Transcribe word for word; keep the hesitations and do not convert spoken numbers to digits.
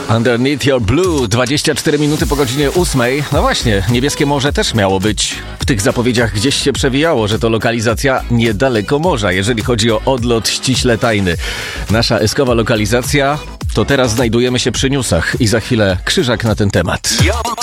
Underneath Your Blue, dwadzieścia cztery minuty po godzinie ósmej. No właśnie, Niebieskie Morze też miało być. W tych zapowiedziach gdzieś się przewijało, że to lokalizacja niedaleko morza, jeżeli chodzi o odlot ściśle tajny. Nasza eskowa lokalizacja, to teraz znajdujemy się przy newsach i za chwilę Krzyżak na ten temat.